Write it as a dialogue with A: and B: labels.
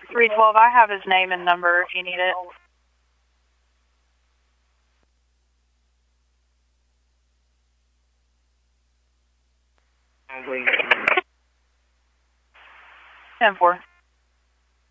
A: 312, I have his name and number if you need it.
B: Please.
A: 10-4.